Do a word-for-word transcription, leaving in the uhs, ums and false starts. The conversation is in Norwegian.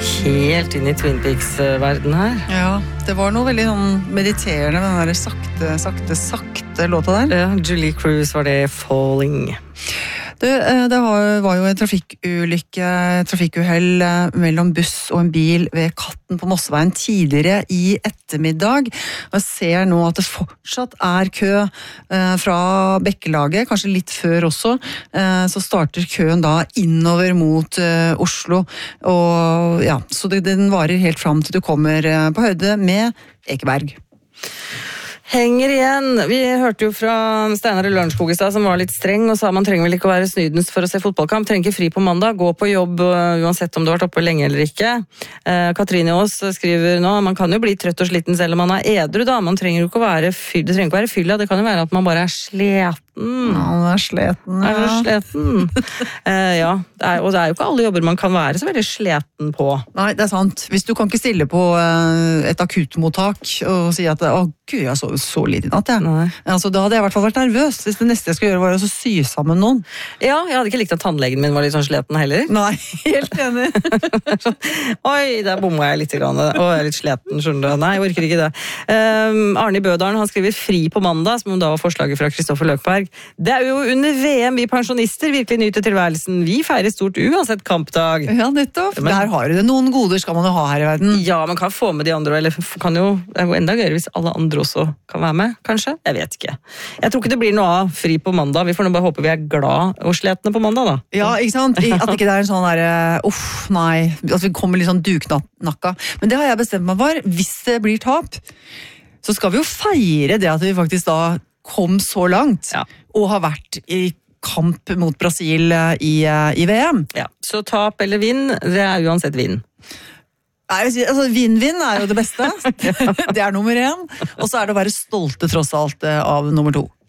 helt inn i Twin Peaks-verden her. Ja, det var noe veldig sånn mediterende med den der sakte, sakte, sakte låta der. Ja, Julie Cruise var det Falling. Det, det var jo en trafikkulykke, trafikkuhell mellom buss og en bil ved Katten på Mosseveien tidligere i ettermiddag. Og jeg ser nå at det fortsatt er kø fra Bekkelaget, kanskje litt før også. Så starter køen da innover mot Oslo. Og ja, så den varer helt fram til du kommer på høyde med Ekeberg. Henger igjen. Vi hørte jo fra Steinar Lørenskog i stad, som var litt streng og sa man trenger vel ikke å være snydens for å se fotballkamp, trenger ikke fri på mandag, gå på jobb uansett om du har vært oppe lenge eller ikke. Eh, Katrine Aas skriver nå, man kan jo bli trøtt og sliten selv om man er edru da, man trenger jo ikke å være fyll, det trenger ikke å være fylla, det kan jo være at man bare er sleten. Ja, man er sleten, ja. Er sleten. eh, ja, det er, og det er jo ikke alle jobber man kan være så veldig sleten på. Nei, det er sant. Hvis du kan ikke stille på et akuttmottak og si at, å gud, jeg så så lite i natt, jeg. Altså, da hadde jeg i hvert fall vært nervøs, hvis det neste jeg skulle gjøre var å sy sammen noen. Ja, jeg hadde ikke likt at tannlegen min var litt sånn sleten heller. Nei, helt enig. Oi, der bomma jeg litt grann. Å, jeg er litt sleten, skjønner du. Nei, jeg orker ikke det. Um, Arne i Bødalen, han skriver fri på mandag, som da var forslaget fra Kristoffer Løkberg. Det er jo under V M vi pensjonister virkelig nyter tilværelsen. Vi feirer stort uansett kampdag. Ja, nettopp. Men, der har du det. Noen goder skal man jo ha her i verden. Ja, man kan få med de andre, eller kan jo, det er jo enda gøyere hvis alle andre også kan være med, kanskje? Jeg vet ikke. Jeg tror ikke det blir noe av fri på mandag. Vi får nå bare håpe vi er glad og sletne på mandag, da. Ja, ikke sant? At ikke det er en sånn der, uff, nei, at vi kommer litt sånn duknakka. Men det har jeg bestemt meg for. Hvis det blir tap, så skal vi jo feire det at vi faktisk da kom så langt, ja. Og har vært i kamp mot Brasil i, i V M. Ja, så tap eller vinn, det er uansett vinn. Nei, altså, vinn-vinn er jo det beste. Det er nummer én. Og så er det å være stolte tross alt av nummer to.